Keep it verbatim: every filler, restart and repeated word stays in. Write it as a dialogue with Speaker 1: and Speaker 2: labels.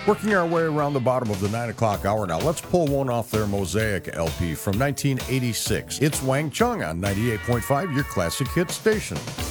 Speaker 1: Working our way around the bottom of the nine o'clock hour now, let's pull one off their Mosaic L P from nineteen eighty-six. It's Wang Chung on ninety-eight point five, your classic hit station.